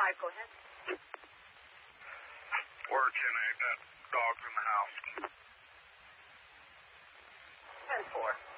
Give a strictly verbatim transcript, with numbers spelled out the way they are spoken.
five, go ahead. Word, ten eight, that dog's in the house. ten four.